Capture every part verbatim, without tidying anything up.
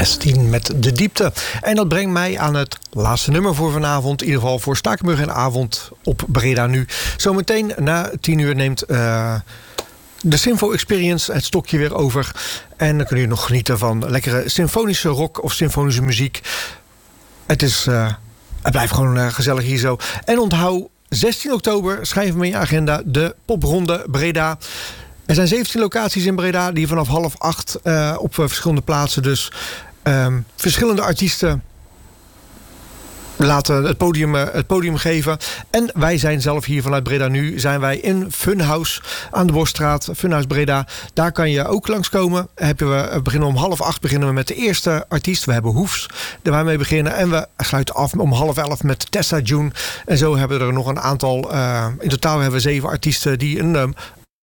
zestien met De Diepte. En dat brengt mij aan het laatste nummer voor vanavond. In ieder geval voor Spakenburg en avond op Breda Nu. Zometeen na tien uur neemt uh, de Sinfo Experience het stokje weer over. En dan kunnen jullie nog genieten van lekkere symfonische rock of symfonische muziek. Het, is, uh, het blijft gewoon uh, gezellig hier zo. En onthoud, zestien oktober, schrijf hem in je agenda, de Popronde Breda. Er zijn zeventien locaties in Breda die vanaf half acht uh, op uh, verschillende plaatsen dus um, verschillende artiesten laten het podium, uh, het podium geven. En wij zijn zelf hier vanuit Breda Nu, zijn wij in Funhouse aan de Bosstraat, Funhouse Breda. Daar kan je ook langskomen. Hebben we, we beginnen om half acht beginnen we met de eerste artiest. We hebben Hoefs, daar wij mee beginnen. En we sluiten af om half elf met Tessa June. En zo hebben we er nog een aantal, uh, in totaal hebben we zeven artiesten die een um,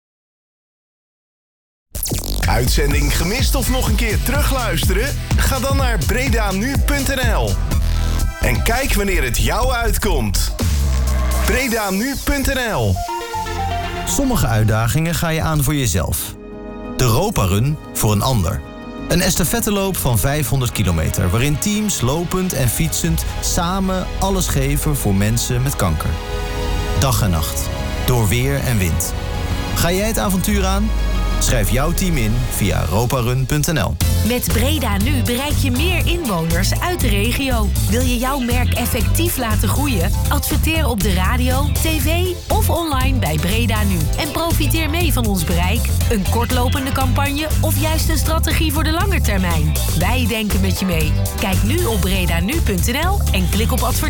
uitzending gemist of nog een keer terugluisteren? Ga dan naar bredanu punt n l en kijk wanneer het jou uitkomt. bredanu punt n l. Sommige uitdagingen ga je aan voor jezelf. De Europa Run voor een ander. Een estafetteloop van vijfhonderd kilometer... waarin teams lopend en fietsend samen alles geven voor mensen met kanker. Dag en nacht. Door weer en wind. Ga jij het avontuur aan? Schrijf jouw team in via europarun punt n l. Met Breda Nu bereik je meer inwoners uit de regio. Wil je jouw merk effectief laten groeien? Adverteer op de radio, tv of online bij Breda Nu. En profiteer mee van ons bereik, een kortlopende campagne of juist een strategie voor de lange termijn. Wij denken met je mee. Kijk nu op bredanu punt n l en klik op adverteren.